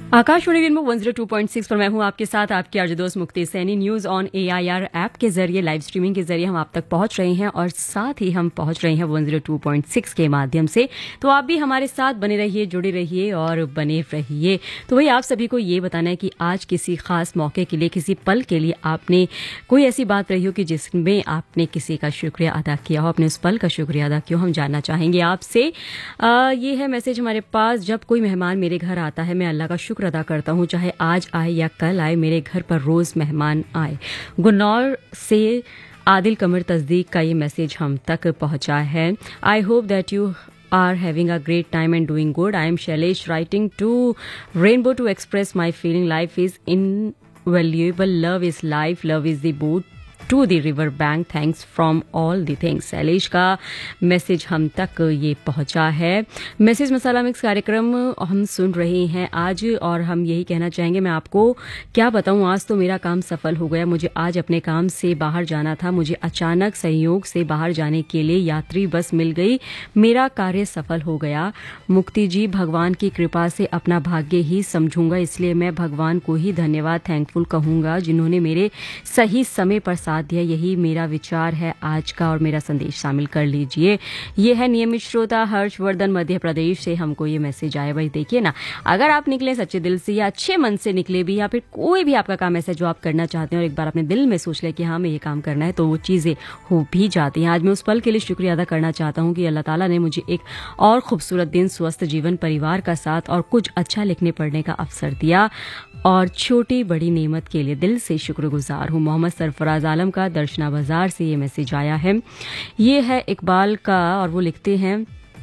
Akashvani rainbow 102.6 पर मैं हूं आपके साथ आपकी आरजे दोस्त मुक्ति Saini. News on AIR app के जरिए लाइव स्ट्रीमिंग के जरिए हम आप तक पहुंच रहे हैं और साथ ही हम पहुंच रहे हैं 102.6 के माध्यम से। तो आप भी हमारे साथ बने रहिए, जुड़े रहिए और बने रहिए। तो वही आप सभी को ये बताना है कि आज किसी खास मौके के लिए, किसी पल के लिए आपने कोई ऐसी बात रही हो कि जिसमें आपने किसी का शुक्रिया अदा किया हो, अपने उस पल का शुक्रिया अदा किया हो। हम जानना चाहेंगे आपसे। ये है मैसेज हमारे पास। जब कोई मेहमान मेरे घर आता है मैं अल्लाह का शुक्र अदा करता हूँ, चाहे आज आए या कल आए, मेरे घर पर रोज मेहमान आए। गुन्नौर से आदिल कमर तस्दीक का ये मैसेज हम तक पहुंचा है। I hope that you are having a great time and doing good. I am Shailesh writing to Rainbow to express my feeling. Life is invaluable. Love is life. Love is the boat to the river bank. Thanks from all the things. Shailesh का message हम तक ये पहुंचा है। Message मसाला mix कार्यक्रम हम सुन रहे हैं आज और हम यही कहना चाहेंगे। मैं आपको क्या बताऊं, आज तो मेरा काम सफल हो गया। मुझे आज अपने काम से बाहर जाना था। मुझे अचानक संयोग से बाहर जाने के लिए यात्री बस मिल गई। मेरा कार्य सफल हो गया। मुक्ति जी, भगवान की कृपा से अपना भाग्य ही समझूंगा, इसलिए मैं भगवान को ही धन्यवाद थैंकफुल कहूंगा जिन्होंने मेरे सही समय पर साथ दिया। यही मेरा विचार है आज का और मेरा संदेश शामिल कर लीजिए। ये है नियमित श्रोता हर्षवर्धन मध्य प्रदेश से, हमको ये मैसेज आया। भाई देखिए ना, अगर आप निकले सच्चे दिल से या अच्छे मन से निकले भी, या फिर कोई भी आपका काम ऐसा जो आप करना चाहते हैं और एक बार अपने दिल में सोच ले कि हाँ मैं ये काम करना है, तो वो चीज़ें हो भी जाती हैं। आज मैं उस पल के लिए शुक्रिया अदा करना चाहता हूँ कि अल्लाह ताला ने मुझे एक और खूबसूरत दिन, स्वस्थ जीवन, परिवार का साथ और कुछ अच्छा लिखने पढ़ने का अवसर दिया और छोटी बड़ी नेमत के लिए दिल से शुक्रगुजार हूँ। मोहम्मद सरफराज आलम का दर्शना बाजार से ये मैसेज आया है। ये है इकबाल का और वो लिखते हैं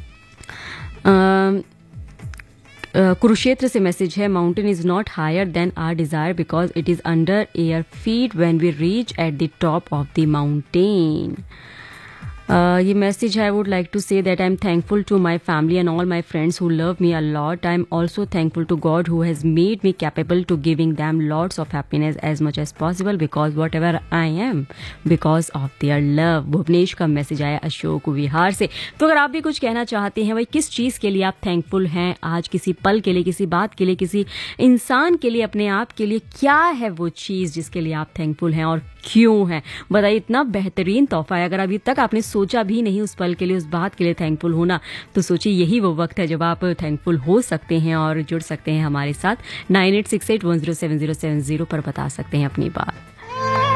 कुरुक्षेत्र से मैसेज है। Mountain is not higher than are desire because it is under air feet when we reach at the top of the mountain. ये message I would like to say that I am thankful to my family and all my friends who love me a lot. I am also thankful to God who has made me capable to giving them lots of happiness as much as possible because what ever I am because of their love. Bhuvnesh का message आया अशोक विहार से. तो अगर आप भी कुछ कहना चाहते हैं, भाई किस चीज़ के लिए आप थैंकफुल हैं आज, किसी पल के लिए, किसी बात के लिए, किसी इंसान के लिए, अपने आप के लिए, क्या है वो चीज़ जिसके लिए आप थैंकफुल हैं और क्यों हैं, बताइए. इतना बेहतरीन तोहफा है. अगर अभी तक आपने सोचा भी नहीं उस पल के लिए, उस बात के लिए थैंकफुल होना, तो सोचिए यही वो वक्त है जब आप थैंकफुल हो सकते हैं और जुड़ सकते हैं हमारे साथ. 9868107070 पर बता सकते हैं अपनी बात.